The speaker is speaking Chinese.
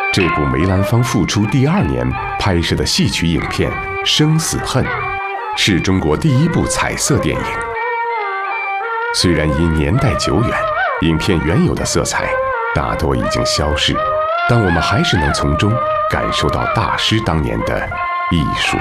这部梅兰芳复出第2年拍摄的戏曲影片《生死恨》，是中国第1部彩色电影。虽然因年代久远，影片原有的色彩大多已经消逝，但我们还是能从中感受到大师当年的艺术